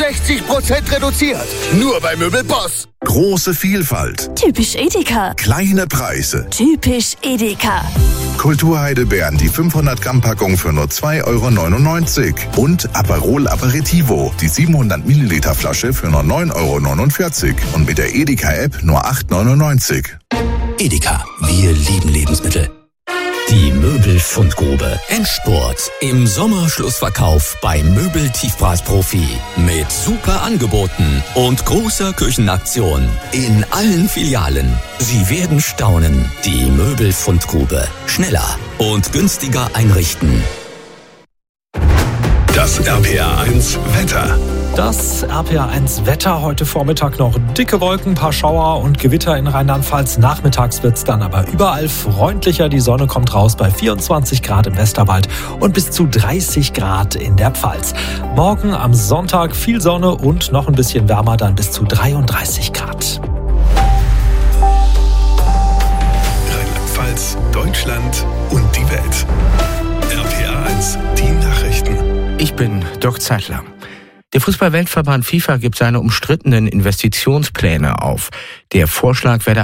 60% reduziert. Nur bei Möbelboss. Große Vielfalt. Typisch Edeka. Kleine Preise. Typisch Edeka. Kulturheidelbeeren, die 500 Gramm Packung für nur 2,99 € und Aperol Aperitivo, die 700 Milliliter Flasche für nur 9,49 € und mit der Edeka-App nur 8,99 €. Edeka, wir lieben Lebensmittel. Die Möbelfundgrube. Endspurt. Im Sommerschlussverkauf bei Möbel-Tiefpreisprofi. Mit super Angeboten und großer Küchenaktion. In allen Filialen. Sie werden staunen. Die Möbelfundgrube. Schneller und günstiger einrichten. Das RPR1 Wetter. Das RPR1 Wetter, heute Vormittag noch dicke Wolken, paar Schauer und Gewitter in Rheinland-Pfalz. Nachmittags wird's dann aber überall freundlicher. Die Sonne kommt raus bei 24 Grad im Westerwald und bis zu 30 Grad in der Pfalz. Morgen am Sonntag viel Sonne und noch ein bisschen wärmer, dann bis zu 33 Grad. Rheinland-Pfalz, Deutschland und die Welt. RPR1, die Nachrichten. Ich bin Dirk Zeitler. Der Fußball-Weltverband FIFA gibt seine umstrittenen Investitionspläne auf. Der Vorschlag werde